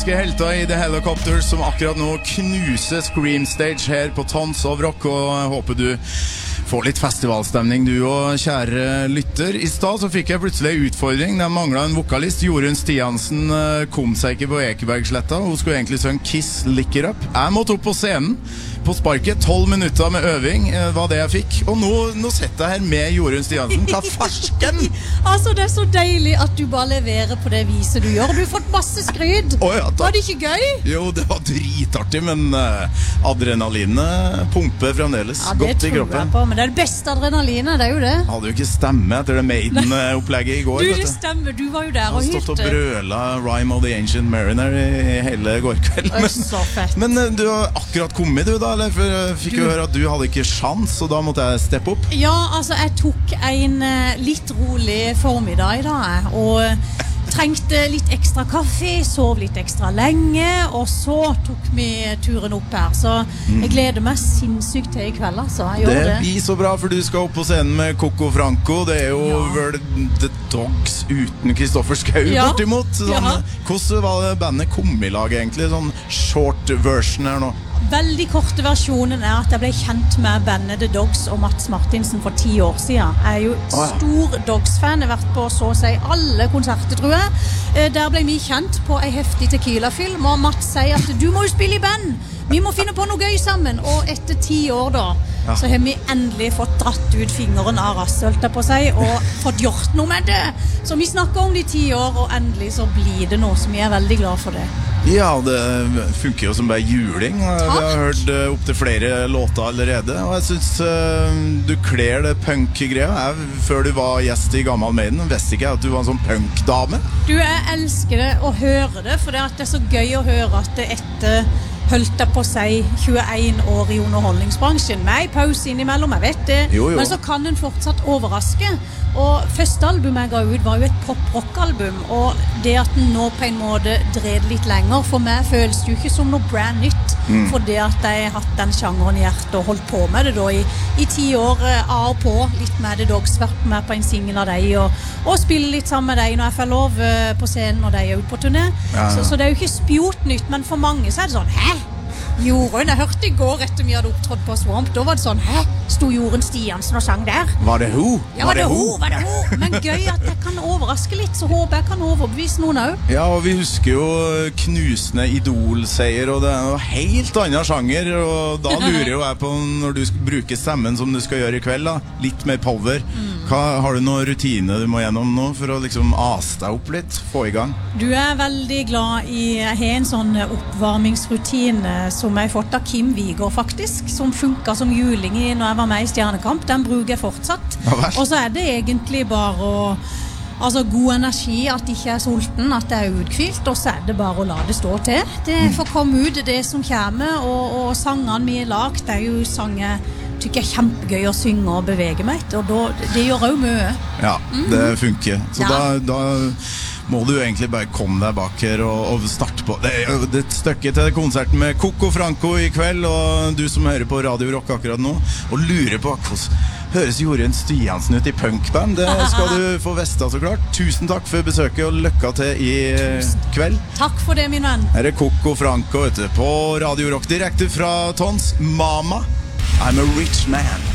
Helter i The Helicopters som akkurat nå knuser Scream Stage her på Tons of Rock, og jeg håper du får litt festivalstemning du og kjære lytter. I stad så fikk jeg plutselig en utfordring. Det manglet en vokalist. Jorunn Stiansen kom seg ikke på Ekebergsletta. Hun skulle egentlig synge Kiss Lick It Up. Jeg måtte opp på scenen på sparket, 12 minutter med øving var det jeg fikk. Og nå sitter jeg her med Jorunn Stiansen. Hva farsken? Altså, det er så deilig at du bare leverer på det viset du gjør. Du har fått masse skryt. Var det ikke gøy? Jo, det var dritartig, men adrenalinet pumper fremdeles godt i kroppen. Ja, det tror jeg på, men det er det beste adrenalinet, det er jo det. Hadde jo ikke stemme etter det Maiden-opplegget i går. Du, det stemmer, du var jo der og hylte. Jeg har stått og brøla Rime of the Ancient Mariner i hele går kveld. Så fett. Men du har akkurat kommet du da, eller? For jeg fikk jo høre at du hadde ikke sjans, og da måtte jeg steppe opp. Ja, altså jeg tok en litt rolig formiddag da, og trengte litt ekstra kaffe, sov litt ekstra lenge, og så tok vi turen opp her. Så jeg gleder meg sinnssykt til i kveld, altså. Det blir så bra, for du skal opp på scenen med Coco Franco. Det er jo vel The Dogs uten Kristoffer Schau bortimot. Sånn, hvordan var det bandet kom i lag egentlig? Sånn short version her nå. Veldig korte versjonen er at jeg ble kjent med bandet The Dogs og Mats Martinsen for 10 år siden. Jeg er jo stor Dogs-fan, jeg har vært på så å si alle konserter, tror jeg. Der ble vi kjent på en heftig tequila-film, og Mats sier at du må jo spille i band, vi må finne på noe gøy sammen. Og etter 10 år da, så har vi endelig fått dratt ut fingeren av rasshølt på seg, og fått gjort noe med det. Så vi snakker om de 10 år, og endelig så blir det noe, som vi er veldig glad for det. Ja, det funker jo som bare juling. Vi har hørt opp til flere låter allerede, og jeg synes du kler det punk-greia. Før du var gjest i Gammel Maiden, visste ikke jeg at du var en sånn punk-dame. Du, jeg elsker det å høre det, for det er så gøy å høre at det etter holdt jeg på seg 21 år i underholdningsbransjen, med en pause innimellom, jeg vet det, men så kan den fortsatt overraske. Og første album jeg ga ut var jo et pop-rock-album, og det at den nå på en måte dred litt lenger, for meg føles det jo ikke som noe brand nytt, for det at jeg har hatt den sjangeren i hjertet og holdt på med det da i 10 år av og på, litt med The Dogs, vært med på en single av deg, og spille litt sammen med deg når jeg får lov på scenen når de er ute på turné. Så det er jo ikke spjort nytt, men for mange så er det sånn, hæ? Jorunn, jeg hørte i går etter vi hadde opptrådt på Swamp, da var det sånn, hæ? Sto Jorunn Stiansen og sang der? Var det ho? Ja, var det ho? Men gøy at jeg kan overraske litt, så håper jeg kan overbevise noen også. Ja, og vi husker jo knusende Idol-seier, og det er noe helt annen sjanger, og da lurer jo jeg på, når du bruker stemmen som du skal gjøre i kveld da, litt mer power, har du noen rutine du må gjennom nå for å liksom ase deg opp litt, få i gang? Du er veldig glad i å ha en sånn oppvarmingsrutine som jeg har fått av Kim Vigor faktisk, som funket som juling når jeg var med i Stjernekamp. Den bruker jeg fortsatt. Og så er det egentlig bare god energi, at det ikke er sulten, at det er utkvilt, og så er det bare å la det stå til. Det får komme ut det som kommer, og sangene vi har lagt, det er jo sanger tykker jeg er kjempegøy å synge og bevege meg etter, og det gjør også mye. Ja, det funker. Så da må du egentlig bare komme deg bak her og starte på. Det er jo et stykke til konserten med Coco Franco i kveld, og du som hører på Radio Rock akkurat nå, og lurer på hvordan høres Jorunn Stiansen ut i punkband. Det skal du få veste, så klart. Tusen takk for besøket, og lykke til i kveld. Takk for det, min venn. Her er Coco Franco på Radio Rock, direkte fra Tons. Mama, I'm a rich man.